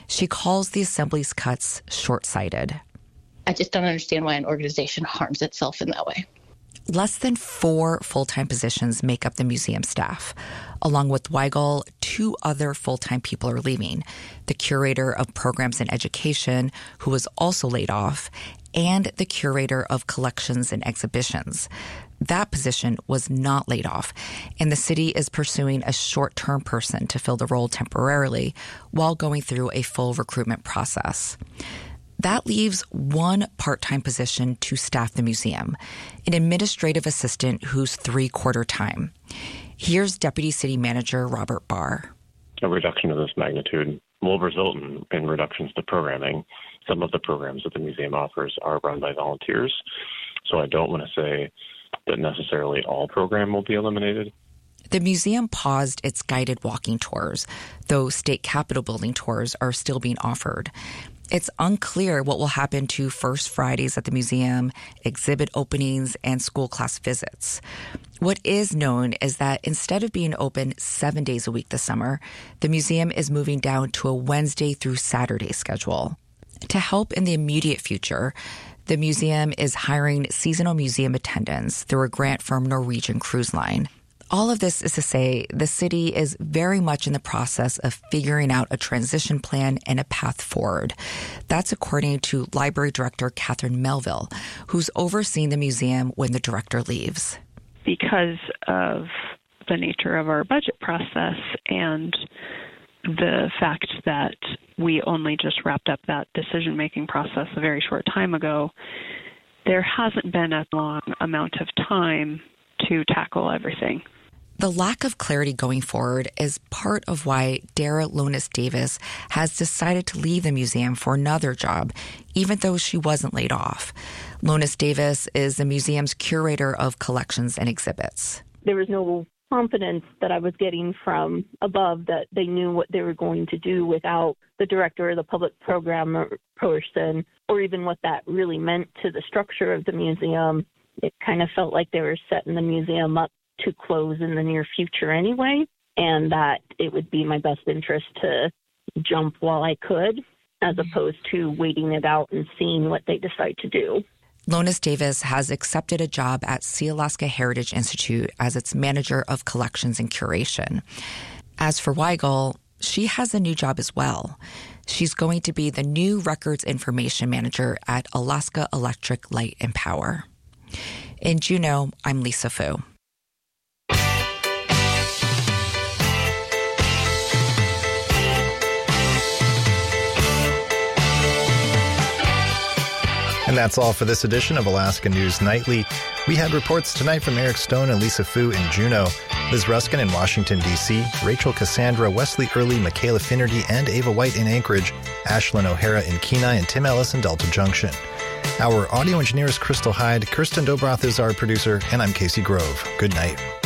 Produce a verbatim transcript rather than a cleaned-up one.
She calls the Assembly's cuts short-sighted. I just don't understand why an organization harms itself in that way. Less than four full-time positions make up the museum staff. Along with Weigel, two other full-time people are leaving. The curator of programs and education, who was also laid off, and the curator of collections and exhibitions. That position was not laid off, and the city is pursuing a short-term person to fill the role temporarily while going through a full recruitment process. That leaves one part-time position to staff the museum, an administrative assistant who's three-quarter time. Here's Deputy City Manager Robert Barr. A reduction of this magnitude will result in, in reductions to programming. Some of the programs that the museum offers are run by volunteers, so I don't want to say that necessarily all program will be eliminated. The museum paused its guided walking tours, though state capitol building tours are still being offered. It's unclear what will happen to First Fridays at the museum, exhibit openings, and school class visits. What is known is that instead of being open seven days a week this summer, the museum is moving down to a Wednesday through Saturday schedule. To help in the immediate future, the museum is hiring seasonal museum attendants through a grant from Norwegian Cruise Line. All of this is to say the city is very much in the process of figuring out a transition plan and a path forward. That's according to Library Director Catherine Melville, who's overseeing the museum when the director leaves. Because of the nature of our budget process and the fact that we only just wrapped up that decision-making process a very short time ago, there hasn't been a long amount of time to tackle everything. The lack of clarity going forward is part of why Dara Lonis Davis has decided to leave the museum for another job, even though she wasn't laid off. Lonis Davis is the museum's curator of collections and exhibits. There was no confidence that I was getting from above that they knew what they were going to do without the director or the public program person, or even what that really meant to the structure of the museum. It kind of felt like they were setting the museum up to close in the near future anyway, and that it would be my best interest to jump while I could, as opposed to waiting it out and seeing what they decide to do. Lonis Davis has accepted a job at Sealaska Heritage Institute as its manager of collections and curation. As for Weigel, she has a new job as well. She's going to be the new records information manager at Alaska Electric Light and Power. In Juneau, I'm Lisa Fu. And that's all for this edition of Alaska News Nightly. We had reports tonight from Eric Stone and Lisa Fu in Juneau, Liz Ruskin in Washington, D C, Rachel Cassandra, Wesley Early, Michaela Finnerty, and Ava White in Anchorage, Ashlyn O'Hara in Kenai, and Tim Ellis in Delta Junction. Our audio engineer is Crystal Hyde. Kirsten Dobroth is our producer, and I'm Casey Grove. Good night.